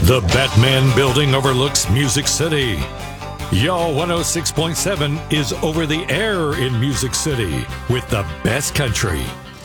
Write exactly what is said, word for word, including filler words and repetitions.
The Batman Building overlooks Music City. Y'all one oh six point seven is over the air in Music City with the best country.